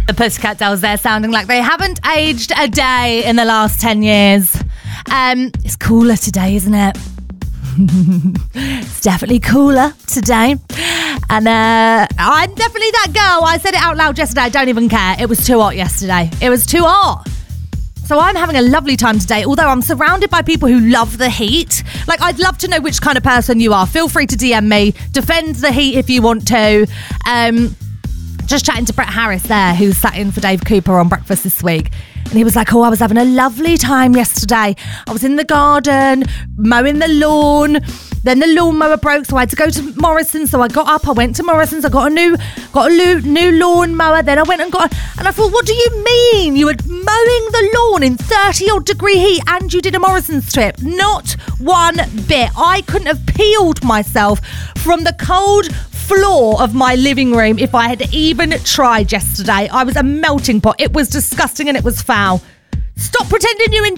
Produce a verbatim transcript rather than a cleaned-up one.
The Pussycat Dolls there sounding like they haven't aged a day in the last ten years. Um, it's cooler today, isn't it? It's definitely cooler today. And uh, I'm definitely that girl. I said it out loud yesterday. I don't even care. It was too hot yesterday. It was too hot. So I'm having a lovely time today, although I'm surrounded by people who love the heat. Like, I'd love to know which kind of person you are. Feel free to D M me. Defend the heat if you want to. Um, just chatting to Brett Harris there, who sat in for Dave Cooper on Breakfast this week. And he was like, oh, I was having a lovely time yesterday. I was in the garden, mowing the lawn. Then the lawnmower broke, so I had to go to Morrison's. So I got up, I went to Morrison's. I got a new got a new, new lawnmower. Then I went and got... And I thought, what do you mean? You were mowing the lawn in thirty-odd degree heat and you did a Morrison's trip? Not one bit. I couldn't have peeled myself from the cold floor of my living room if I had even tried yesterday. I was a melting pot. It was disgusting and it was foul. Stop pretending you enjoy